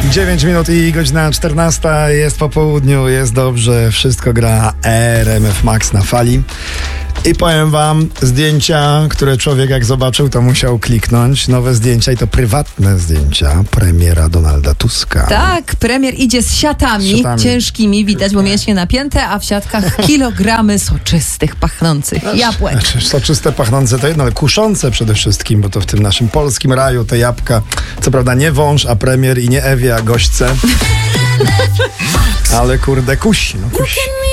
9 minut i godzina 14. Jest po południu, jest dobrze, wszystko gra RMF Max na fali. I powiem wam, zdjęcia, które człowiek jak zobaczył, to musiał kliknąć. Nowe zdjęcia i to prywatne zdjęcia premiera Donalda Tuska. Tak, premier idzie z siatami ciężkimi, widać, bo mięśnie napięte, a w siatkach kilogramy soczystych, pachnących jabłek. Znaczy, soczyste, pachnące to jedno, ale kuszące przede wszystkim, bo to w tym naszym polskim raju te jabłka, co prawda nie wąż, a premier i nie Ewie, a gośćce. Ale kurde, kusi, no kusi.